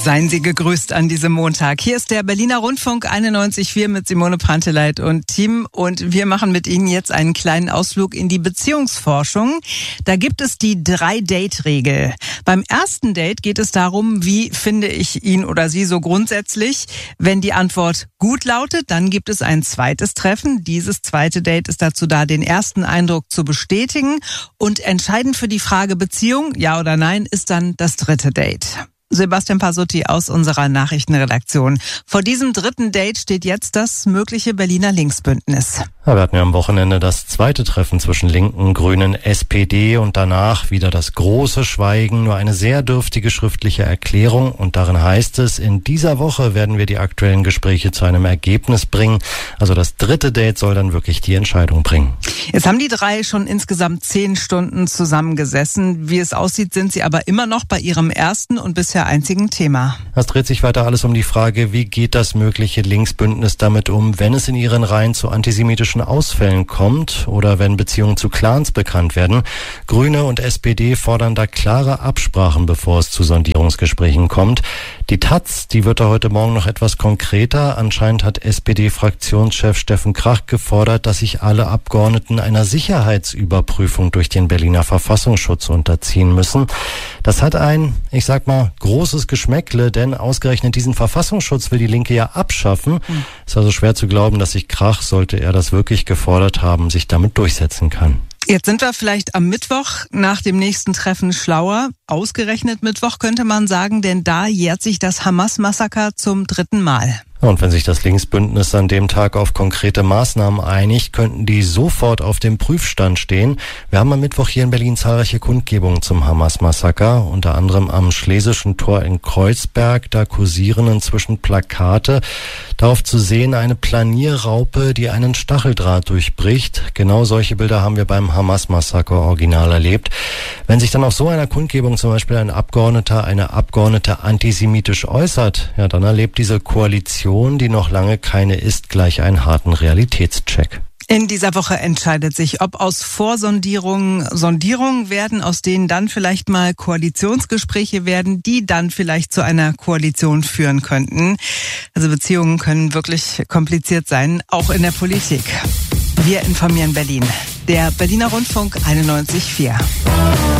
Seien Sie gegrüßt an diesem Montag. Hier ist der Berliner Rundfunk 91.4 mit Simone Panteleit und Team. Und wir machen mit Ihnen jetzt einen kleinen Ausflug in die Beziehungsforschung. Da gibt es die 3-Date-Regel. Beim ersten Date geht es darum, wie finde ich ihn oder sie so grundsätzlich. Wenn die Antwort gut lautet, dann gibt es ein zweites Treffen. Dieses zweite Date ist dazu da, den ersten Eindruck zu bestätigen. Und entscheidend für die Frage Beziehung, ja oder nein, ist dann das dritte Date. Sebastian Pasutti aus unserer Nachrichtenredaktion. Vor diesem dritten Date steht jetzt das mögliche Berliner Linksbündnis. Ja, wir hatten ja am Wochenende das zweite Treffen zwischen Linken, Grünen, SPD und danach wieder das große Schweigen, nur eine sehr dürftige schriftliche Erklärung. Und darin heißt es, in dieser Woche werden wir die aktuellen Gespräche zu einem Ergebnis bringen. Also das dritte Date soll dann wirklich die Entscheidung bringen. Jetzt haben die drei schon insgesamt 10 Stunden zusammengesessen. Wie es aussieht, sind sie aber immer noch bei ihrem ersten und bisher einzigen Thema. Es dreht sich weiter alles um die Frage, wie geht das mögliche Linksbündnis damit um, wenn es in ihren Reihen zu antisemitischen Ausfällen kommt oder wenn Beziehungen zu Clans bekannt werden. Grüne und SPD fordern da klare Absprachen, bevor es zu Sondierungsgesprächen kommt. Die Taz, die wird da heute Morgen noch etwas konkreter. Anscheinend hat SPD-Fraktionschef Steffen Krach gefordert, dass sich alle Abgeordneten einer Sicherheitsüberprüfung durch den Berliner Verfassungsschutz unterziehen müssen. Das hat ein, ich sag mal, großes Geschmäckle, denn ausgerechnet diesen Verfassungsschutz will die Linke ja abschaffen. Ist also schwer zu glauben, dass sich Krach, sollte er das wirklich gefordert haben, sich damit durchsetzen kann. Jetzt sind wir vielleicht am Mittwoch nach dem nächsten Treffen schlauer. Ausgerechnet Mittwoch könnte man sagen, denn da jährt sich das Hamas-Massaker zum 3. Mal. Und wenn sich das Linksbündnis an dem Tag auf konkrete Maßnahmen einigt, könnten die sofort auf dem Prüfstand stehen. Wir haben am Mittwoch hier in Berlin zahlreiche Kundgebungen zum Hamas-Massaker, unter anderem am Schlesischen Tor in Kreuzberg. Da kursieren inzwischen Plakate. Darauf zu sehen eine Planierraupe, die einen Stacheldraht durchbricht. Genau solche Bilder haben wir beim Hamas-Massaker original erlebt. Wenn sich dann auf so einer Kundgebung zum Beispiel ein Abgeordneter, eine Abgeordnete antisemitisch äußert, ja, dann erlebt diese Koalition, die noch lange keine ist, gleich einen harten Realitätscheck. In dieser Woche entscheidet sich, ob aus Vorsondierungen Sondierungen werden, aus denen dann vielleicht mal Koalitionsgespräche werden, die dann vielleicht zu einer Koalition führen könnten. Also Beziehungen können wirklich kompliziert sein, auch in der Politik. Wir informieren Berlin. Der Berliner Rundfunk 91.4.